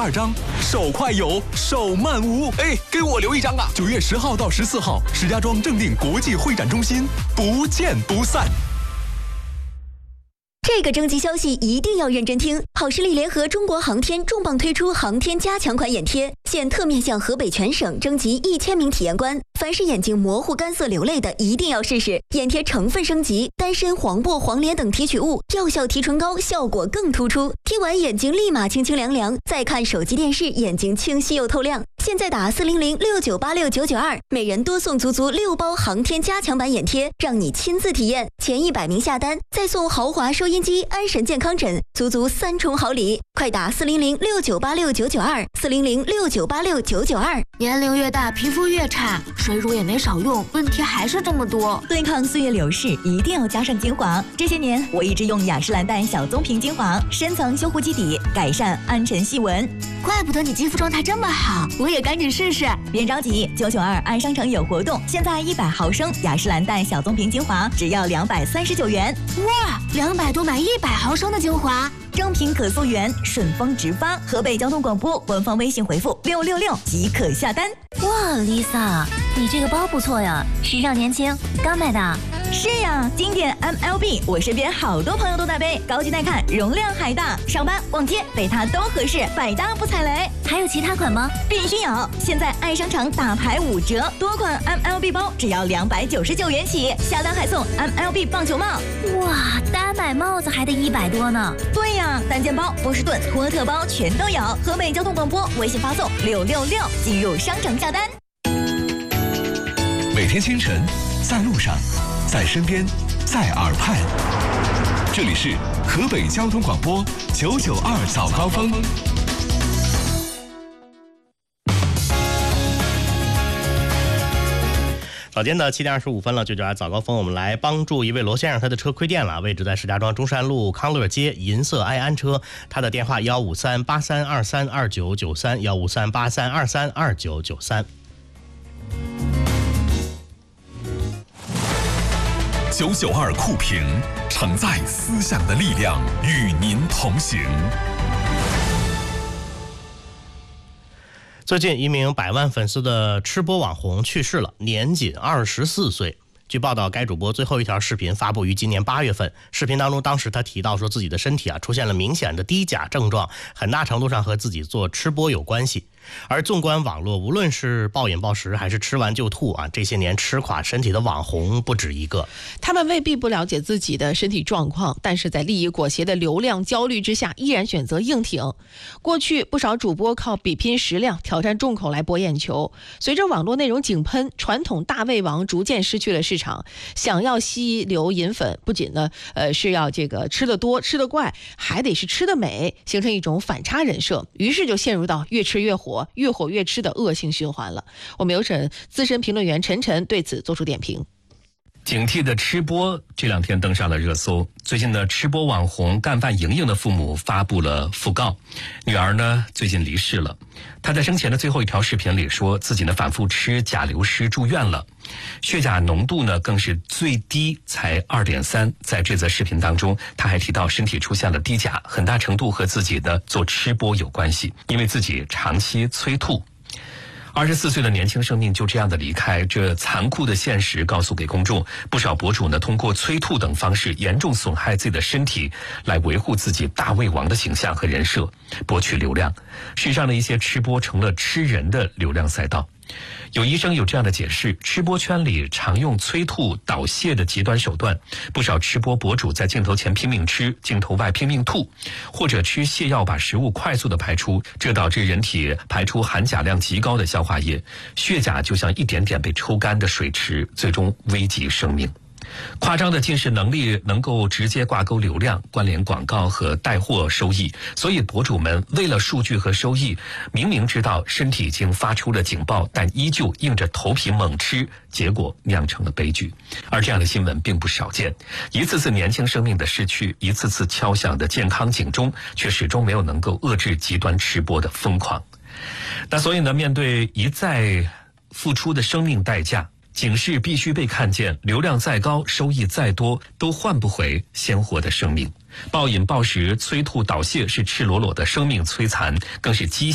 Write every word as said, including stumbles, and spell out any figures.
二张，手快有，手慢无。 哎，给我留一张啊！ 九月十号到十四号，石家庄正定国际会展中心，不见不散。 这个征集消息一定要认真听！好视力联合中国航天重磅推出航天加强款眼贴，现特面向河北全省征集一千名体验官，凡是眼睛模糊、干涩、流泪的，一定要试试。眼贴成分升级，丹参、黄柏、黄连等提取物，药效提纯高，效果更突出。贴完眼睛立马清清凉凉，再看手机电视，眼睛清晰又透亮。现在打四零零六九八六九九二，每人多送足足六包航天加强版眼贴，让你亲自体验。前一百名下单，再送豪华收音机、安神健康枕，足足三重好礼！快打四零零六九八六九九二，四零零六九八六九九二。 年龄越大，皮肤越差，水乳也没少用，问题还是这么多。 对抗岁月流逝，一定要加上精华。这些年，我一直用雅诗兰黛小棕瓶精华，深层修护基底，改善暗沉细纹。 怪不得你肌肤状态这么好，我也赶紧试试。 别着急，九九二爱商城有活动，现在一百毫升雅诗兰黛小棕瓶精华只要两百三十九元。 哇，两百多买一百毫升的精华， 正品可溯源，顺丰直发。河北交通广播官方微信回复六六六即可下单。 哇 ，Lisa， 你这个包不错呀，时尚年轻，刚买的。 是呀，经典 M L B， 我身边好多朋友都在背，高级耐看，容量还大，上班逛街背它都合适，百搭不踩雷。 还有其他款吗？ 必须有！现在爱商场大牌五折，多款 M L B 包只要两百九十九元起，下单还送 M L B 棒球帽。 哇，单买帽子还得一百多呢。 对呀，单肩包、波士顿、托特包全都有。河北交通广播微信发送六六六进入商城下单。 每天清晨，在路上，在身边，在耳畔，这里是河北交通广播九九二早高峰。 早间的七点二十五分了，九九二早高峰，我们来帮助一位罗先生，他的车亏电了，位置在石家庄中山路康乐街银色埃安车，他的电话幺五三八三二三二九九三幺五三八三二三二九九三。 九九二酷评，承载思想的力量，与您同行。 最近，一名百万粉丝的吃播网红去世了，年仅二十四岁。据报道，该主播最后一条视频发布于今年八月份。视频当中，当时他提到说自己的身体啊出现了明显的低钾症状，很大程度上和自己做吃播有关系。而纵观网络，无论是暴饮暴食还是吃完就吐啊，这些年吃垮身体的网红不止一个。 他们未必不了解自己的身体状况，但是在利益裹挟的流量焦虑之下，依然选择硬挺。过去不少主播靠比拼食量、挑战重口来博眼球，随着网络内容井喷，传统大胃王逐渐失去了市场。想要吸流银粉，不仅呢，呃，是要这个吃得多、吃得怪，还得是吃得美，形成一种反差人设，于是就陷入到越吃越火。越火越吃的恶性循环了。我们有请资深评论员陈晨对此做出点评。 警惕的吃播这两天登上了热搜。最近的吃播网红干饭莹莹的父母发布了讣告，女儿呢最近离世了。她在生前的最后一条视频里说自己呢反复吃钾流失住院了，血钾浓度呢更是最低才 二点三。 在这则视频当中，她还提到身体出现了低钾，很大程度和自己的做吃播有关系，因为自己长期催吐。二十四岁的年轻生命就这样的离开，这残酷的现实告诉给公众，不少博主呢通过催吐等方式严重损害自己的身体，来维护自己大胃王的形象和人设，博取流量。世上的一些吃播成了吃人的流量赛道。有医生有这样的解释，吃播圈里常用催吐导泻的极端手段，不少吃播博主在镜头前拼命吃，镜头外拼命吐，或者吃泻药把食物快速的排出，这导致人体排出含钾量极高的消化液，血钾就像一点点被抽干的水池，最终危及生命。夸张的近视能力能够直接挂钩流量，关联广告和带货收益，所以博主们为了数据和收益，明明知道身体已经发出了警报，但依旧硬着头皮猛吃，结果酿成了悲剧。而这样的新闻并不少见，一次次年轻生命的逝去，一次次敲响的健康警钟，却始终没有能够遏制极端吃播的疯狂。那所以呢，面对一再付出的生命代价，警示必须被看见，流量再高，收益再多，都换不回鲜活的生命。暴饮暴食、催吐导泻是赤裸裸的生命摧残，更是激